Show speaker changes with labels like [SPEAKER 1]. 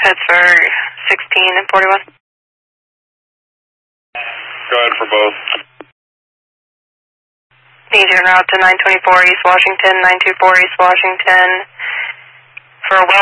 [SPEAKER 1] Pittsburgh 16 and 41.
[SPEAKER 2] Go ahead for both.
[SPEAKER 1] Need you en route to 924 East Washington, 924 East Washington for a well